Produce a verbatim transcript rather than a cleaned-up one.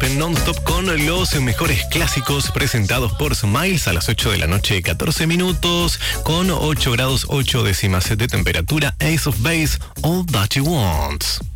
en Non-Stop con los mejores clásicos presentados por Smiles a las ocho de la noche, catorce minutos, con ocho grados ocho décimas de temperatura. Ace of Base, All That You Want.